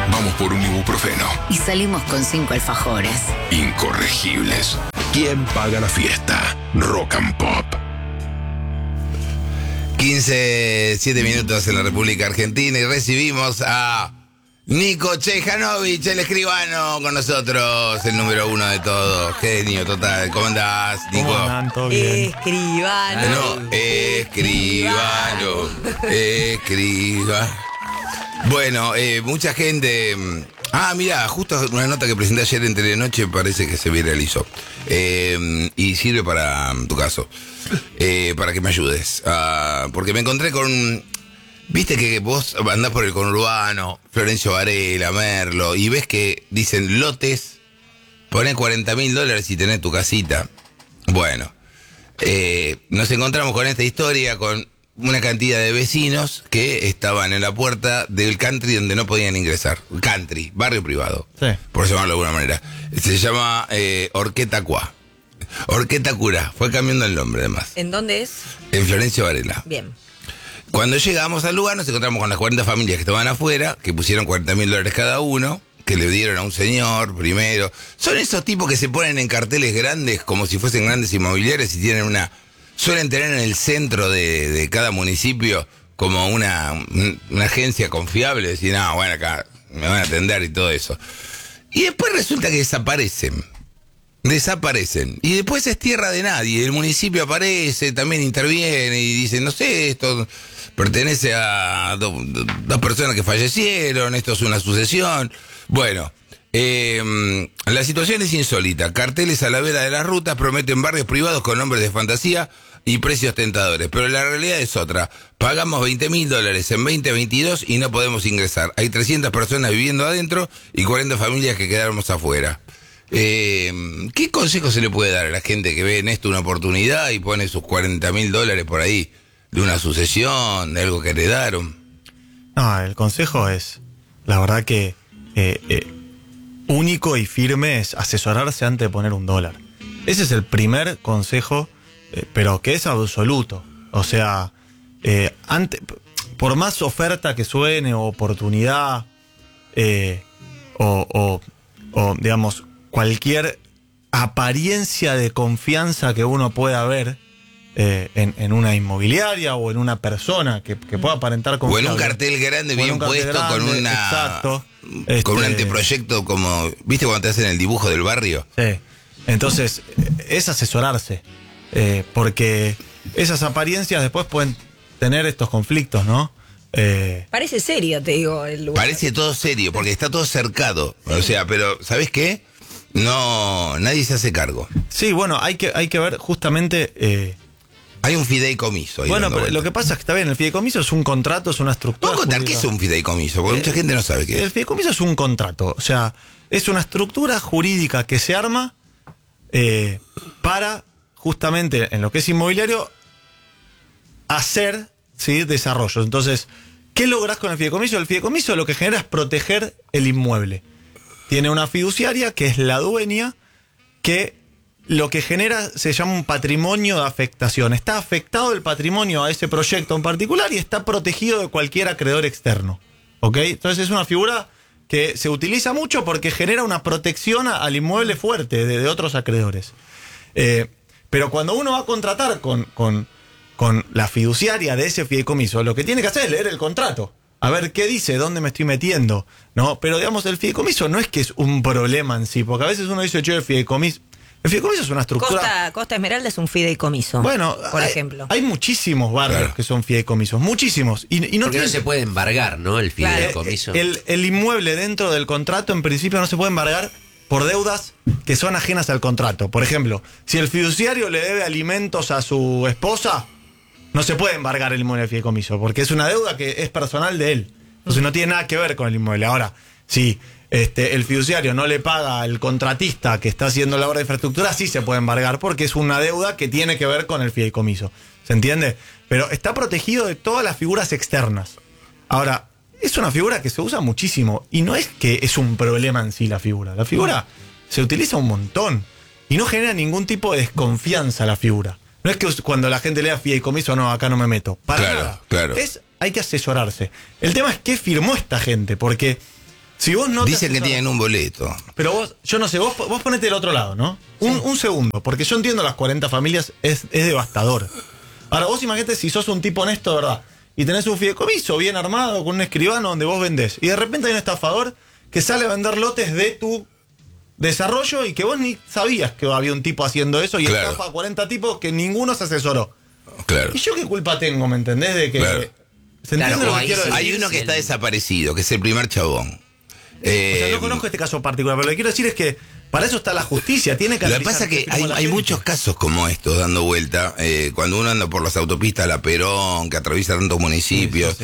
Vamos por un ibuprofeno. Y salimos con 5 alfajores. Incorregibles. ¿Quién paga la fiesta? Rock and Pop. 7 minutos en la República Argentina y recibimos a Nico Chejanovich, el escribano, con nosotros, el número 1 de todos. Genio total. ¿Cómo andás, Nico? ¿Cómo andan? ¿Todo bien? Escribano. Bueno, mucha gente... mirá, justo una nota que presenté ayer en Telenoche parece que se viralizó. Y sirve para tu caso. Para que me ayudes. Porque me encontré con... Viste que vos andás por el conurbano, Florencio Varela, Merlo, y ves que dicen lotes, ponés $40.000 y tenés tu casita. Bueno, nos encontramos con esta historia, con una cantidad de vecinos que estaban en la puerta del country donde no podían ingresar. Country, barrio privado, Sí. por llamarlo de alguna manera. Se llama Orqueta Cuá. Orqueta Cura, fue cambiando el nombre además. ¿En dónde es? En Florencio Varela. Bien. Cuando llegamos al lugar nos encontramos con las 40 familias que estaban afuera, que pusieron $40.000 cada uno, que le dieron a un señor primero. Son esos tipos que se ponen en carteles grandes como si fuesen grandes inmobiliarios y tienen suelen tener en el centro de cada municipio como una agencia confiable, decir, no, bueno, acá me van a atender y todo eso. Y después resulta que desaparecen. Y después es tierra de nadie. El municipio aparece, también interviene y dice, no sé, esto pertenece a dos personas que fallecieron, esto es una sucesión. Bueno, la situación es insólita. Carteles a la vera de las rutas prometen barrios privados con nombres de fantasía y precios tentadores. Pero la realidad es otra. Pagamos $20.000 en 2022 y no podemos ingresar. Hay 300 personas viviendo adentro y 40 familias que quedamos afuera. ¿Qué consejo se le puede dar a la gente que ve en esto una oportunidad y pone sus $40.000 por ahí de una sucesión, de algo que heredaron? No, el consejo es, la verdad que único y firme, es asesorarse antes de poner $1. Ese es el primer consejo, pero que es absoluto. O sea, por más oferta que suene o oportunidad o digamos cualquier apariencia de confianza que uno pueda ver en una inmobiliaria o en una persona que pueda aparentar confiable. O en un cartel grande bien puesto grande, con una... Exacto. Con un anteproyecto como... ¿Viste cuando te hacen el dibujo del barrio? Sí. Entonces, es asesorarse. Porque esas apariencias después pueden tener estos conflictos, ¿no? Parece serio, te digo, el lugar. Parece todo serio, porque está todo cercado. O sea, pero ¿sabés qué? No, nadie se hace cargo. Sí, bueno, hay que ver justamente... Hay un fideicomiso. Bueno, pero lo que pasa es que está bien, el fideicomiso es un contrato, es una estructura. ¿Puedo contar jurídica. qué es un fideicomiso? Porque mucha gente no sabe qué es. El fideicomiso es un contrato, o sea, es una estructura jurídica que se arma para, justamente, en lo que es inmobiliario, hacer, ¿sí?, desarrollos. Entonces, ¿qué lográs con el fideicomiso? El fideicomiso lo que genera es proteger el inmueble. Tiene una fiduciaria que es la dueña, que lo que genera se llama un patrimonio de afectación. Está afectado el patrimonio a ese proyecto en particular y está protegido de cualquier acreedor externo. ¿Ok? Entonces es una figura que se utiliza mucho porque genera una protección al inmueble fuerte de otros acreedores. Pero cuando uno va a contratar con la fiduciaria de ese fideicomiso, lo que tiene que hacer es leer el contrato. A ver qué dice, dónde me estoy metiendo, ¿no? Pero digamos, el fideicomiso no es que es un problema en sí, porque a veces uno dice, el fideicomiso es una estructura... Costa Esmeralda es un fideicomiso. Bueno, por ejemplo. Hay muchísimos barrios, claro, que son fideicomisos, muchísimos. Y no porque no se puede embargar, ¿no? El fideicomiso. El inmueble dentro del contrato, en principio, no se puede embargar por deudas que son ajenas al contrato. Por ejemplo, si el fiduciario le debe alimentos a su esposa, no se puede embargar el inmueble de fideicomiso, porque es una deuda que es personal de él. Entonces no tiene nada que ver con el inmueble. Ahora, si el fiduciario no le paga al contratista que está haciendo la obra de infraestructura, sí se puede embargar, porque es una deuda que tiene que ver con el fideicomiso. ¿Se entiende? Pero está protegido de todas las figuras externas. Ahora, es una figura que se usa muchísimo, y no es que es un problema en sí la figura. La figura se utiliza un montón y no genera ningún tipo de desconfianza la figura. No es que cuando la gente lea fideicomiso, no, acá no me meto. Para nada. Claro. Hay que asesorarse. El tema es qué firmó esta gente, porque Si vos no Dicen que tienen un boleto. Pero vos, yo no sé, vos ponete del otro lado, ¿no? Un segundo, porque yo entiendo las 40 familias, es devastador. Ahora, vos imagínate si sos un tipo honesto, de verdad, y tenés un fideicomiso bien armado con un escribano donde vos vendés, y de repente hay un estafador que sale a vender lotes de tu desarrollo y que vos ni sabías que había un tipo haciendo eso y estafa a 40 tipos que ninguno se asesoró. Claro. ¿Y yo qué culpa tengo, me entendés? De que... Claro. ¿Se entiende lo que quiero decir? Hay uno que está desaparecido, que es el primer chabón. O sea, no conozco este caso particular, pero lo que quiero decir es que para eso está la justicia, tiene que... Lo que pasa es que hay muchos casos como estos dando vuelta, cuando uno anda por las autopistas, la Perón, que atraviesa tantos municipios,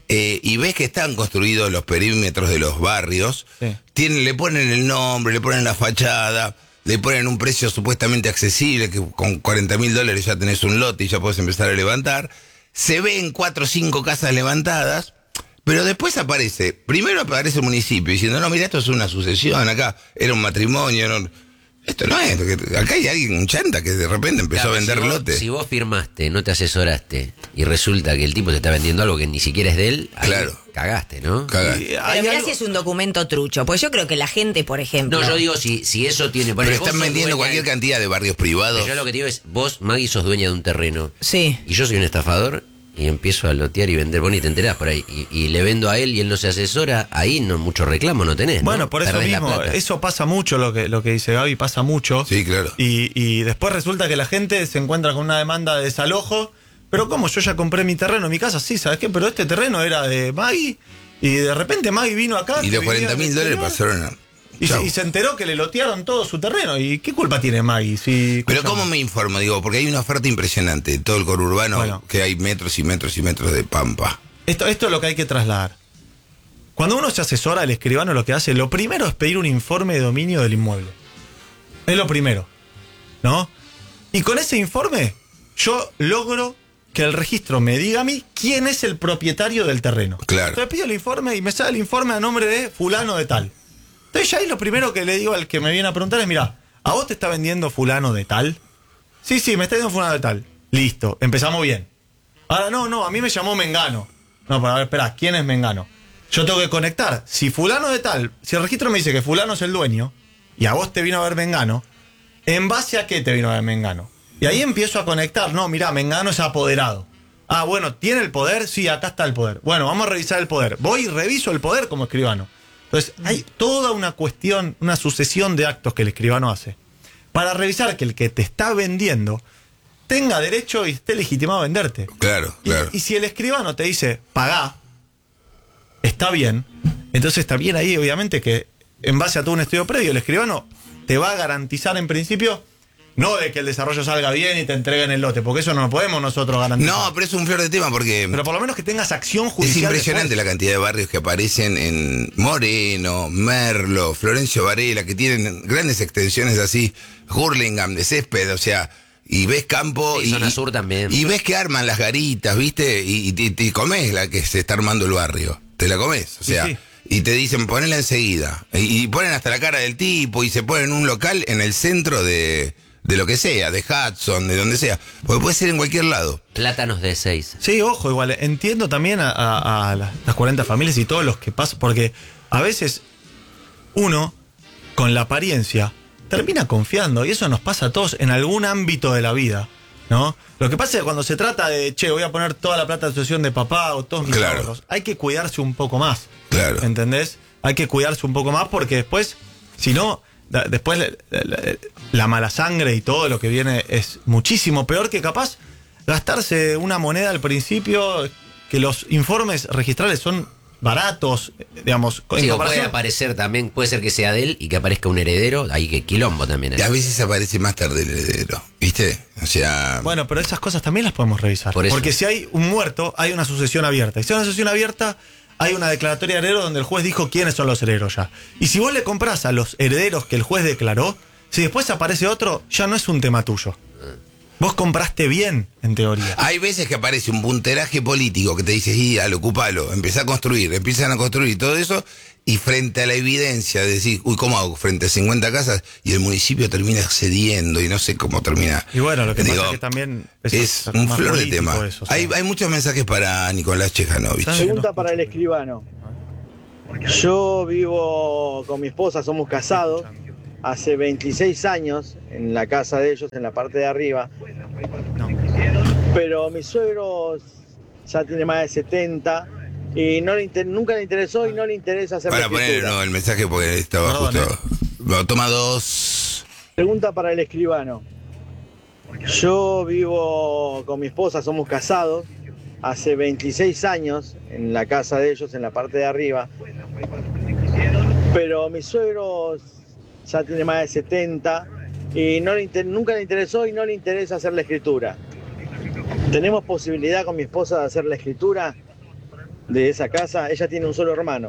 y ves que están construidos los perímetros de los barrios, le ponen el nombre, le ponen la fachada, le ponen un precio supuestamente accesible, que con $40.000 ya tenés un lote y ya podés empezar a levantar, se ven 4 o 5 casas levantadas. Pero después primero aparece el municipio diciendo, no, mira, esto es una sucesión, acá era un matrimonio, no, esto no es, acá hay alguien, un chanta que de repente empezó a vender lotes. Si vos firmaste, no te asesoraste, y resulta que el tipo te está vendiendo algo que ni siquiera es de él, ahí cagaste, ¿no? Pero mirá si es un documento trucho, pues yo creo que la gente, por ejemplo... No, yo digo, si eso tiene... Pero están vendiendo cualquier cantidad de barrios privados. Pero yo lo que te digo es, vos, Maggie, sos dueña de un terreno. Sí. Y yo soy un estafador... y empiezo a lotear y vender, vos ni te enterás por ahí, y le vendo a él y él no se asesora, ahí no mucho reclamo no tenés, ¿no? Bueno, por eso Perdés mismo, eso pasa mucho, lo que dice Gaby, pasa mucho. Sí, claro. Y después resulta que la gente se encuentra con una demanda de desalojo, pero ¿cómo? Yo ya compré mi terreno, mi casa, sí, ¿sabes qué? Pero este terreno era de Maggie, y de repente Maggie vino acá... Y los $40.000 pasaron a... Y se enteró que le lotearon todo su terreno. ¿Y qué culpa tiene Maggie? Pero ¿cómo me informo? Digo, porque hay una oferta impresionante de todo el conurbano, que hay metros y metros y metros de pampa. Esto es lo que hay que trasladar. Cuando uno se asesora, el escribano lo que hace, lo primero es pedir un informe de dominio del inmueble. Es lo primero, ¿no? Y con ese informe, yo logro que el registro me diga a mí quién es el propietario del terreno. Claro. Entonces pido el informe y me sale el informe a nombre de fulano de tal. Entonces ya ahí lo primero que le digo al que me viene a preguntar es, mira, ¿a vos te está vendiendo fulano de tal? Sí, me está vendiendo fulano de tal. Listo, empezamos bien. Ahora no, a mí me llamó Mengano. No, pero a ver, espera, ¿quién es Mengano? Yo tengo que conectar. Si fulano de tal, si el registro me dice que fulano es el dueño, y a vos te vino a ver Mengano, ¿en base a qué te vino a ver Mengano? Y ahí empiezo a conectar. No, mira, Mengano es apoderado. Ah, bueno, ¿tiene el poder? Sí, acá está el poder. Bueno, vamos a revisar el poder. Voy y reviso el poder como escribano. Entonces, hay toda una cuestión, una sucesión de actos que el escribano hace para revisar que el que te está vendiendo tenga derecho y esté legitimado a venderte. Claro. Y si el escribano te dice, pagá, está bien, entonces está bien ahí, obviamente, que en base a todo un estudio previo, el escribano te va a garantizar en principio, no de que el desarrollo salga bien y te entreguen el lote, porque eso no lo podemos nosotros garantizar. No, pero es un flor de tema porque... Pero por lo menos que tengas acción judicial. Es impresionante después. La cantidad de barrios que aparecen en Moreno, Merlo, Florencio Varela, que tienen grandes extensiones así, Hurlingham, de césped, o sea, y ves campo... Y zona sur también. Y ves que arman las garitas, ¿viste? Y te comés la que se está armando el barrio. Te la comés, o sea... Sí. Y te dicen, ponela enseguida. Y ponen hasta la cara del tipo y se ponen un local en el centro de lo que sea, de Hudson, de donde sea. Porque puede ser en cualquier lado. Plátanos de 6. Sí, ojo, igual, entiendo también a las 40 familias y todos los que pasan, porque a veces uno, con la apariencia, termina confiando, y eso nos pasa a todos en algún ámbito de la vida, ¿no? Lo que pasa es que cuando se trata de, voy a poner toda la plata de asociación de papá o todos mis ahorros, hay que cuidarse un poco más. Claro. ¿Entendés? Hay que cuidarse un poco más porque después, si no, después la mala sangre y todo lo que viene es muchísimo peor que capaz gastarse una moneda al principio, que los informes registrales son baratos, digamos. Sí, o puede aparecer también, puede ser que sea de él y que aparezca un heredero, ahí que quilombo también. Y a veces aparece más tarde el heredero, ¿viste? O sea... Bueno, pero esas cosas también las podemos revisar. Porque si hay un muerto, hay una sucesión abierta. Y si hay una sucesión abierta, hay una declaratoria de herederos donde el juez dijo quiénes son los herederos ya. Y si vos le comprás a los herederos que el juez declaró, si después aparece otro, ya no es un tema tuyo. Vos compraste bien, en teoría. Hay veces que aparece un punteraje político que te dice, dale, ocupalo, empezá a construir, empiezan a construir todo eso, y frente a la evidencia de decir, ¿cómo hago? Frente a 50 casas, y el municipio termina cediendo y no sé cómo termina. Y bueno, lo que pasa es que también es un flor de tema. Eso, o sea. Hay muchos mensajes para Nicolás Chejanovich. Pregunta para el escribano. Yo vivo con mi esposa, somos casados, hace 26 años en la casa de ellos, en la parte de arriba. Pero mi suegro ya tiene más de 70 y nunca le interesó y no le interesa hacer la Para poner escritura. el mensaje porque estaba Perdón, justo. Toma 2. Pregunta para el escribano. Yo vivo con mi esposa, somos casados, hace 26 años en la casa de ellos, en la parte de arriba. Pero mi suegro ya tiene más de 70 y nunca le interesó y no le interesa hacer la escritura. ¿Tenemos posibilidad con mi esposa de hacer la escritura de esa casa? Ella tiene un solo hermano.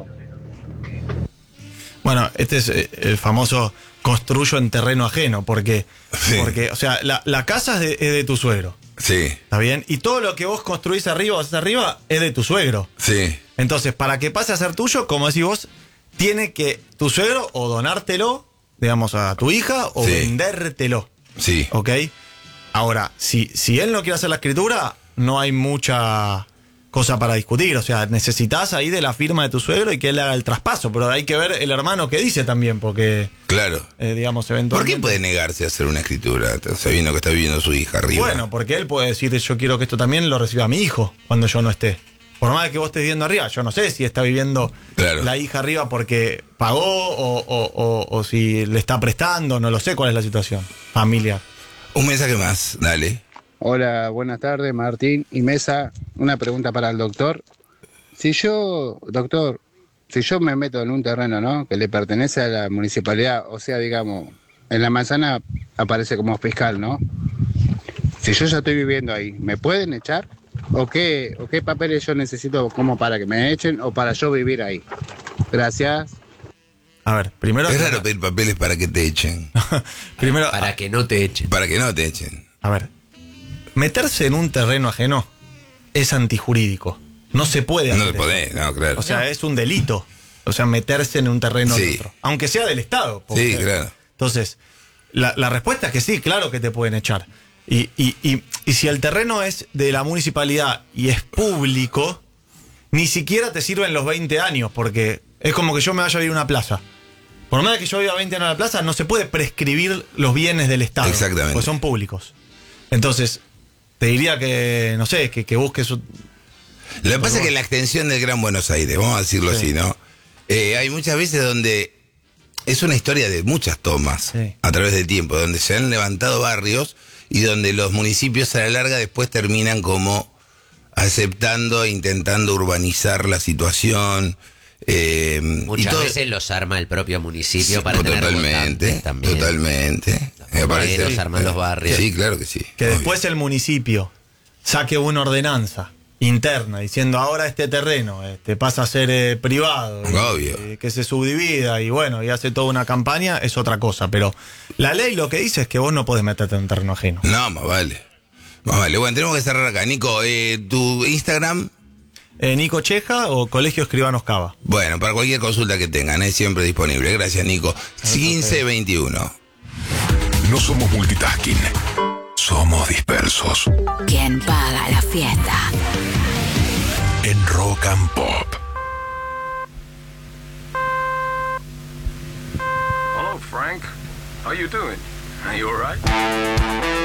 Bueno, este es el famoso construyo en terreno ajeno, porque, o sea, la casa es de tu suegro. Sí. ¿Está bien? Y todo lo que vos construís arriba o haces arriba es de tu suegro. Sí. Entonces, para que pase a ser tuyo, como decís vos, tiene que tu suegro o donártelo, digamos, a tu hija o vendértelo. Sí. ¿Ok? Ahora, si él no quiere hacer la escritura, no hay mucha cosa para discutir. O sea, necesitas ahí de la firma de tu suegro y que él haga el traspaso. Pero hay que ver el hermano que dice también, porque, Claro. digamos, ¿Por eventualmente... qué puede negarse a hacer una escritura sabiendo que está viviendo su hija arriba? Bueno, porque él puede decir, yo quiero que esto también lo reciba mi hijo cuando yo no esté. Por más que vos estés viviendo arriba, yo no sé si está viviendo la hija arriba porque pagó o si le está prestando, no lo sé cuál es la situación familiar. Un mensaje más, dale. Hola, buenas tardes, Martín y Mesa. Una pregunta para el doctor. Doctor, si yo me meto en un terreno, ¿no?, que le pertenece a la municipalidad, o sea, digamos, en la manzana aparece como fiscal, ¿no? Si yo ya estoy viviendo ahí, ¿me pueden echar? ¿O qué papeles yo necesito como para que me echen o para yo vivir ahí? Gracias. A ver, primero... Es raro pedir papeles para que te echen. Primero, Para que no te echen. Para que no te echen. a ver, meterse en un terreno ajeno es antijurídico. No se puede hacer No te eso. podés, no, claro. O sea, es un delito. O sea, meterse en un terreno de Sí. otro. Aunque sea del Estado. Sí, claro. Entonces, la respuesta es que sí, claro que te pueden echar. Y si el terreno es de la municipalidad y es público, ni siquiera te sirven los 20 años, porque es como que yo me vaya a vivir a una plaza. Por más que yo viva 20 años en la plaza, no se puede prescribir los bienes del Estado. Exactamente. Porque son públicos. Entonces, te diría que, no sé, que busques... Lo que pasa es que en la extensión del Gran Buenos Aires, vamos a decirlo así, ¿no? Hay muchas veces donde es una historia de muchas tomas a través del tiempo, donde se han levantado barrios y donde los municipios a la larga después terminan como aceptando e intentando urbanizar la situación. Muchas veces los arma el propio municipio para tener votantes también. Totalmente. Los arman los barrios. Sí, claro que sí. Que después el municipio saque una ordenanza interna diciendo ahora este terreno pasa a ser privado, Obvio. que se subdivida y bueno, y hace toda una campaña, es otra cosa. Pero la ley lo que dice es que vos no podés meterte en un terreno ajeno. No, más vale. Más vale. Bueno, tenemos que cerrar acá. Nico, tu Instagram. Nico Cheja o Colegio Escribanos Cava. Bueno, para cualquier consulta que tengan, es siempre disponible. Gracias, Nico. 1521. No somos multitasking. Somos dispersos. ¿Quién paga la fiesta? En Rock and Pop. Hello, Frank. How you doing? Are you all right?